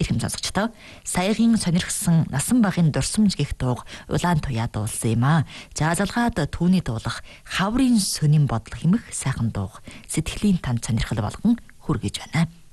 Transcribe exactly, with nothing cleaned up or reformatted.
Эрхэм сонсогчдоо саягийн сонирхсан насан багын дурсамж гэх дууг улаан туяа дуулсан юм аа. Заазалгаад түүний дуулах хаврын сонин бодол хэмэх сайхан дууг сэтгэлийн танд сонирхол болгон хүргэж байна.